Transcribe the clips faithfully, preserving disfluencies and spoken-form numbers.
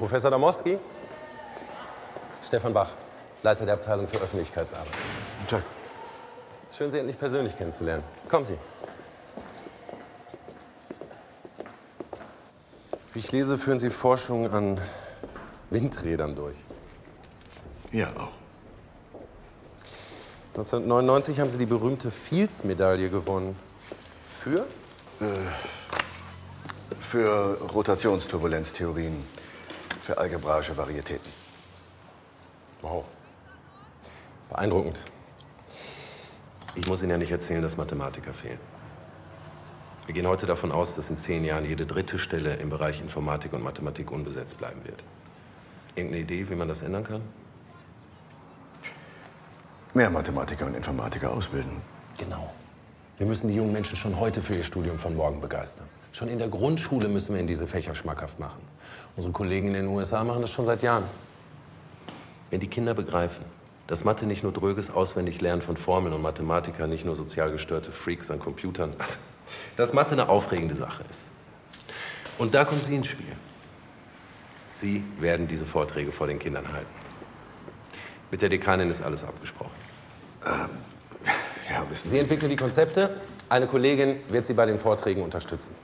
Professor Damowski. Stefan Bach, Leiter der Abteilung für Öffentlichkeitsarbeit. Guten Tag. Schön, Sie endlich persönlich kennenzulernen. Kommen Sie. Wie ich lese, führen Sie Forschung an Windrädern durch. Ja, auch. neunzehnhundertneunundneunzig haben Sie die berühmte Fields-Medaille gewonnen. Für? Äh, für Rotationsturbulenztheorien, für algebraische Varietäten. Wow. Beeindruckend. Ich muss Ihnen ja nicht erzählen, dass Mathematiker fehlen. Wir gehen heute davon aus, dass in zehn Jahren jede dritte Stelle im Bereich Informatik und Mathematik unbesetzt bleiben wird. Irgendeine Idee, wie man das ändern kann? Mehr Mathematiker und Informatiker ausbilden. Genau. Wir müssen die jungen Menschen schon heute für ihr Studium von morgen begeistern. Schon in der Grundschule müssen wir ihnen diese Fächer schmackhaft machen. Unsere Kollegen in den U S A machen das schon seit Jahren. Wenn die Kinder begreifen, dass Mathe nicht nur dröges Auswendiglernen von Formeln und Mathematiker nicht nur sozial gestörte Freaks an Computern, dass Mathe eine aufregende Sache ist. Und da kommen Sie ins Spiel. Sie werden diese Vorträge vor den Kindern halten. Mit der Dekanin ist alles abgesprochen. Ähm, ja, wissen Sie... Sie entwickeln die Konzepte. Eine Kollegin wird Sie bei den Vorträgen unterstützen.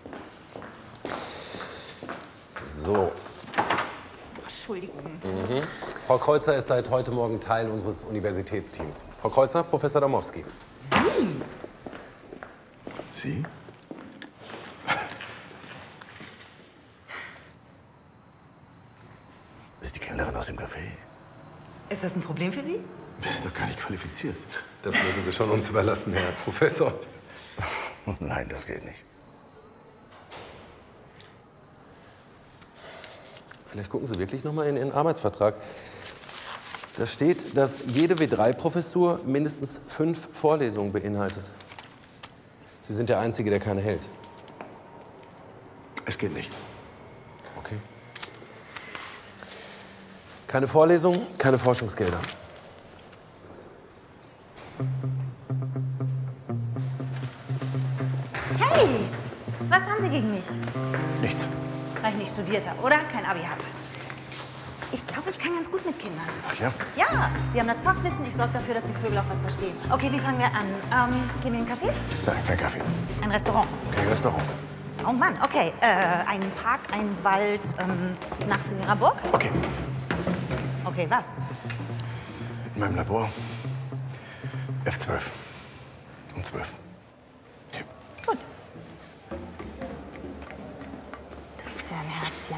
So. Entschuldigung. Mhm. Frau Kreuzer ist seit heute Morgen Teil unseres Universitätsteams. Frau Kreuzer, Professor Damowski. Sie? Sie? Das ist die Kellnerin aus dem Café. Ist das ein Problem für Sie? Wir sind doch gar nicht qualifiziert. Das müssen Sie schon uns überlassen, Herr Professor. Nein, das geht nicht. Vielleicht gucken Sie wirklich noch mal in Ihren Arbeitsvertrag. Da steht, dass jede W drei Professur mindestens fünf Vorlesungen beinhaltet. Sie sind der Einzige, der keine hält. Es geht nicht. Okay. Keine Vorlesungen, keine Forschungsgelder. Hey, was haben Sie gegen mich? Nichts. Weil ich nicht studiert habe, oder? Kein Abi habe. Ich glaube, ich kann ganz gut mit Kindern. Ach ja? Ja, Sie haben das Fachwissen. Ich sorge dafür, dass die Vögel auch was verstehen. Okay, wie fangen wir an? Ähm, gehen wir in einen Café? Nein, kein Kaffee. Ein Restaurant? Kein Restaurant. Oh Mann, okay. Äh, ein Park, ein Wald, ähm, nachts in Ihrer Burg? Okay. Okay, was? In meinem Labor. F zwölf. Um zwölf. Okay. Gut. Du bist ja ein Herzchen.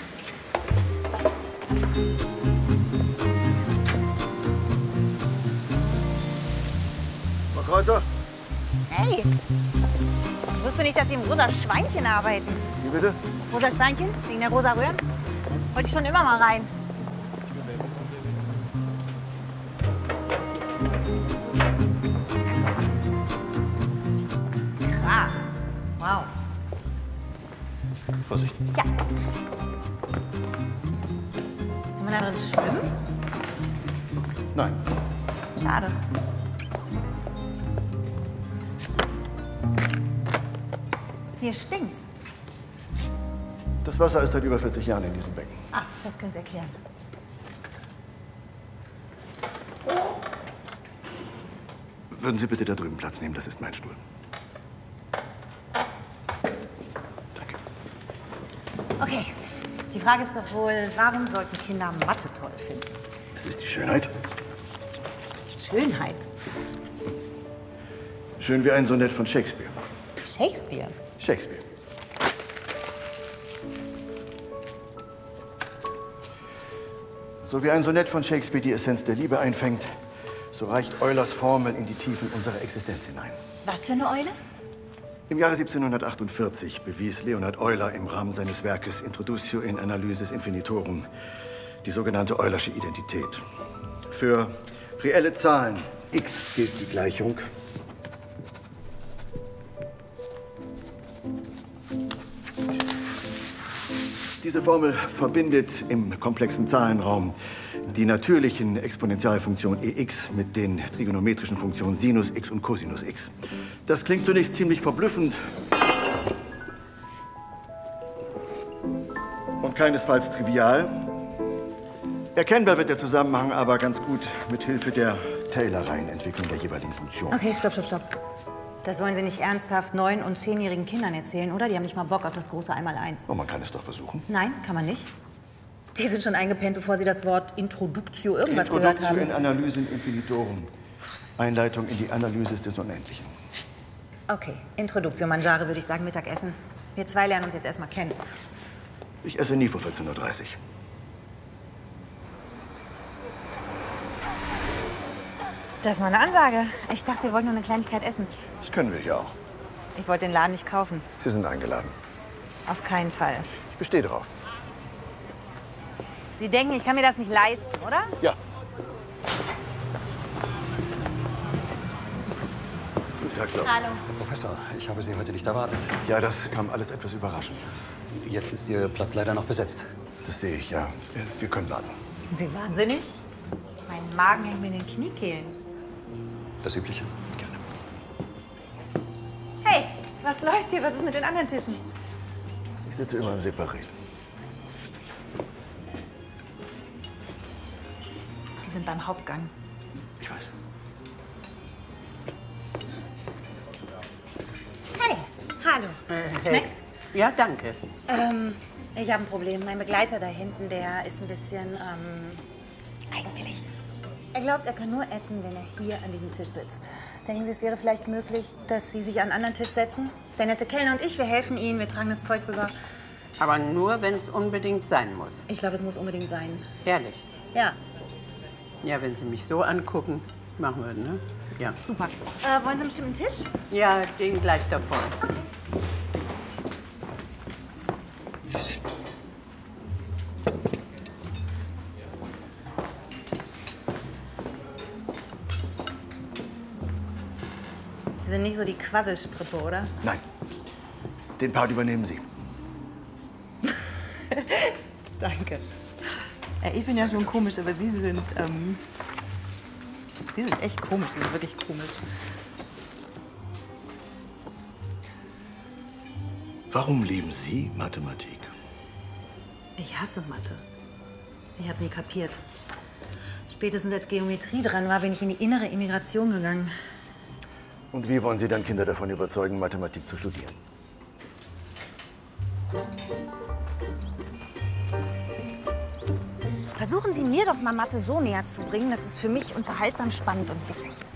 Frau Kreuzer? Hey! Ich wusste nicht, dass Sie im rosa Schweinchen arbeiten. Wie bitte? Rosa Schweinchen? Wegen der rosa Röhren? Wollte ich schon immer mal rein. Krass. Wow. Vorsicht. Ja. Kann man da drin schwimmen? Nein. Schade. Hier stinkt's. Das Wasser ist seit über vierzig Jahren in diesem Becken. Ah, das können Sie erklären. Würden Sie bitte da drüben Platz nehmen? Das ist mein Stuhl. Danke. Okay. Die Frage ist doch wohl, warum sollten Kinder Mathe toll finden? Es ist die Schönheit. Schönheit. Schön wie ein Sonett von Shakespeare. Shakespeare? Shakespeare. So wie ein Sonett von Shakespeare die Essenz der Liebe einfängt, so reicht Eulers Formel in die Tiefen unserer Existenz hinein. Was für eine Eule? Im Jahre siebzehnhundertachtundvierzig bewies Leonhard Euler im Rahmen seines Werkes Introductio in Analysis Infinitorum die sogenannte Eulersche Identität. Für reelle Zahlen x gilt die Gleichung Diese Formel verbindet im komplexen Zahlenraum die natürlichen Exponentialfunktionen ex mit den trigonometrischen Funktionen Sinus x und Cosinus x. Das klingt zunächst ziemlich verblüffend und keinesfalls trivial. Erkennbar wird der Zusammenhang aber ganz gut mit Hilfe der Taylor-Reihenentwicklung der jeweiligen Funktion. Okay, stopp, stopp, stopp. Das wollen Sie nicht ernsthaft neun- und zehnjährigen Kindern erzählen, oder? Die haben nicht mal Bock auf das große Einmaleins. Oh, man kann es doch versuchen. Nein, kann man nicht. Die sind schon eingepennt, bevor sie das Wort Introduktio irgendwas gehört haben. Introduktio in Analyse in Infinitorum. Einleitung in die Analysis des Unendlichen. Okay, Introduktio Mangiare würde ich sagen, Mittagessen. Wir zwei lernen uns jetzt erstmal kennen. Ich esse nie vor vierzehn Uhr dreißig. Das ist mal eine Ansage. Ich dachte, wir wollten nur eine Kleinigkeit essen. Das können wir hier auch. Ich wollte den Laden nicht kaufen. Sie sind eingeladen. Auf keinen Fall. Ich bestehe drauf. Sie denken, ich kann mir das nicht leisten, oder? Ja. Guten Tag, Klaus. Hallo. Herr Professor, ich habe Sie heute nicht erwartet. Ja, das kam alles etwas überraschend. Jetzt ist Ihr Platz leider noch besetzt. Das sehe ich, ja. Wir können warten. Sind Sie wahnsinnig? Mein Magen hängt mir in den Kniekehlen. Das Übliche. Gerne. Hey, was läuft hier? Was ist mit den anderen Tischen? Ich sitze immer im Separé. Die sind beim Hauptgang. Ich weiß. Hey, hallo. Schmeckt's? Ja, danke. Ähm, ich habe ein Problem. Mein Begleiter da hinten, der ist ein bisschen, ähm, eigenwillig. Er glaubt, er kann nur essen, wenn er hier an diesem Tisch sitzt. Denken Sie, es wäre vielleicht möglich, dass Sie sich an einen anderen Tisch setzen? Der nette Kellner und ich, wir helfen Ihnen, wir tragen das Zeug rüber. Aber nur, wenn es unbedingt sein muss. Ich glaube, es muss unbedingt sein. Ehrlich. Ja, Ja, wenn Sie mich so angucken, machen wir, ne? Ja. super. Äh, wollen Sie einen bestimmten Tisch? Ja, den gleich da vorne. Sie sind nicht so die Quasselstrippe, oder? Nein. Den Part übernehmen Sie. Danke. Ja, ich bin ja schon komisch, aber Sie sind, ähm, Sie sind echt komisch, Sie sind wirklich komisch. Warum lieben Sie Mathematik? Ich hasse Mathe. Ich hab's nie kapiert. Spätestens als Geometrie dran war, bin ich in die innere Immigration gegangen. Und wie wollen Sie dann Kinder davon überzeugen, Mathematik zu studieren? Versuchen Sie mir doch mal Mathe so näher zu bringen, dass es für mich unterhaltsam, spannend und witzig ist.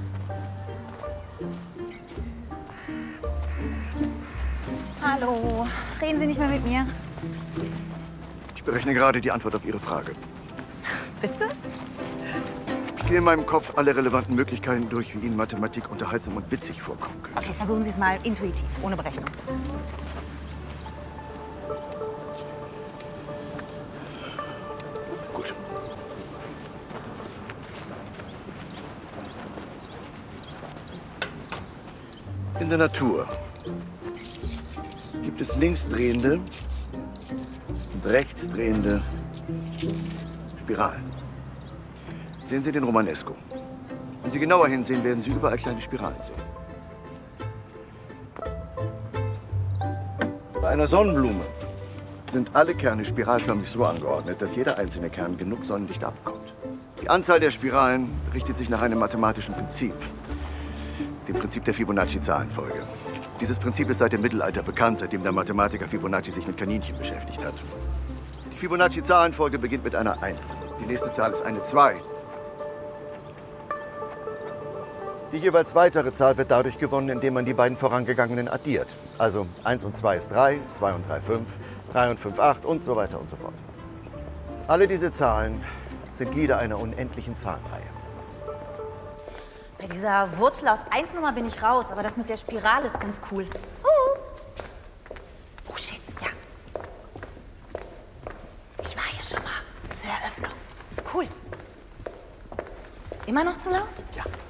Hallo, reden Sie nicht mehr mit mir? Ich berechne gerade die Antwort auf Ihre Frage. Bitte? Ich gehe in meinem Kopf alle relevanten Möglichkeiten durch, wie Ihnen Mathematik unterhaltsam und witzig vorkommen könnte. Okay, versuchen Sie es mal intuitiv, ohne Berechnung. Gut. In der Natur gibt es linksdrehende und rechtsdrehende Spiralen. Sehen Sie den Romanesco. Wenn Sie genauer hinsehen, werden Sie überall kleine Spiralen sehen. Bei einer Sonnenblume sind alle Kerne spiralförmig so angeordnet, dass jeder einzelne Kern genug Sonnenlicht abbekommt. Die Anzahl der Spiralen richtet sich nach einem mathematischen Prinzip, dem Prinzip der Fibonacci-Zahlenfolge. Dieses Prinzip ist seit dem Mittelalter bekannt, seitdem der Mathematiker Fibonacci sich mit Kaninchen beschäftigt hat. Die Fibonacci-Zahlenfolge beginnt mit einer eins. Die nächste Zahl ist eine zwei. Die jeweils weitere Zahl wird dadurch gewonnen, indem man die beiden vorangegangenen addiert. Also eins und zwei ist drei, zwei und drei fünf, drei und fünf acht und so weiter und so fort. Alle diese Zahlen sind Glieder einer unendlichen Zahlenreihe. Bei dieser Wurzel aus eins Nummer bin ich raus, aber das mit der Spirale ist ganz cool. Uh. Oh shit, ja. Ich war hier schon mal zur Eröffnung. Ist cool. Immer noch zu laut? Ja.